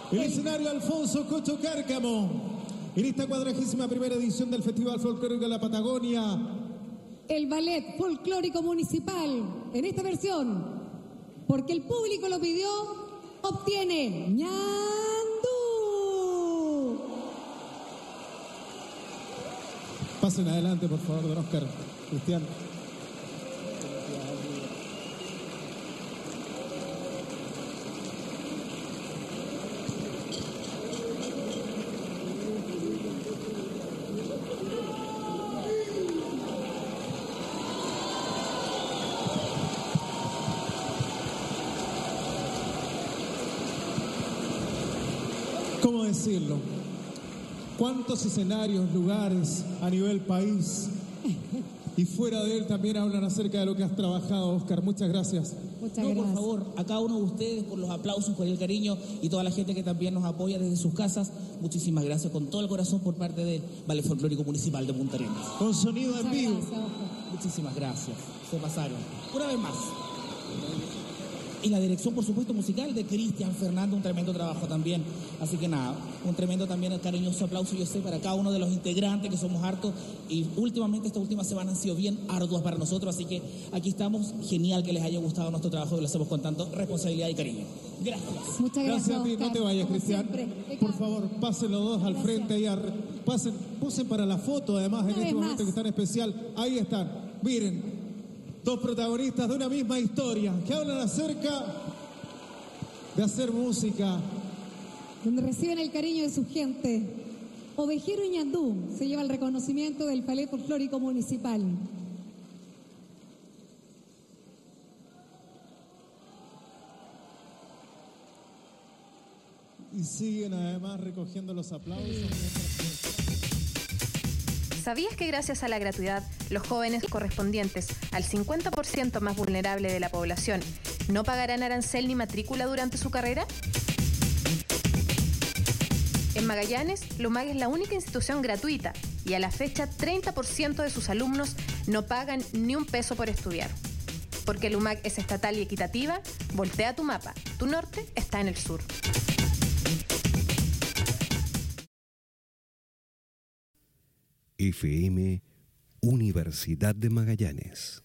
El escenario Alfonso Cocho Cárcamo. En esta 41ª edición del Festival Folclórico de la Patagonia. El Ballet Folclórico Municipal, en esta versión, porque el público lo pidió, obtiene ñandú. Pasen adelante, por favor, don Oscar, Cristian. ¿Cómo decirlo? ¿Cuántos escenarios, lugares a nivel país y fuera de él también hablan acerca de lo que has trabajado, Oscar? Muchas gracias. Muchas gracias. Por favor, a cada uno de ustedes, por los aplausos, por el cariño y toda la gente que también nos apoya desde sus casas, muchísimas gracias con todo el corazón por parte del Ballet Folclórico Municipal de Punta Arenas. Con sonido en vivo. Muchísimas gracias, se pasaron. Una vez más. Y la dirección, por supuesto, musical de Cristian Fernando, un tremendo trabajo también. Así que nada, un tremendo también cariñoso aplauso, yo sé, para cada uno de los integrantes, que somos hartos. Y últimamente, esta última semana han sido bien arduas para nosotros. Así que aquí estamos. Genial que les haya gustado nuestro trabajo y lo hacemos con tanto responsabilidad y cariño. Gracias. Muchas gracias a ti. Oscar. No te vayas, Cristian. Por favor, pasen los dos al frente. Ahí pasen para la foto, además, en este momento que es tan especial. Ahí están. Miren. Dos protagonistas de una misma historia que hablan acerca de hacer música. Donde reciben el cariño de su gente. Ovejero y ñandú se lleva el reconocimiento del Ballet Folclórico Municipal. Y siguen además recogiendo los aplausos. ¿Sabías que gracias a la gratuidad, los jóvenes correspondientes al 50% más vulnerable de la población no pagarán arancel ni matrícula durante su carrera? En Magallanes, LUMAG es la única institución gratuita y a la fecha 30% de sus alumnos no pagan ni un peso por estudiar. Porque LUMAG es estatal y equitativa, voltea tu mapa. Tu norte está en el sur. FM Universidad de Magallanes.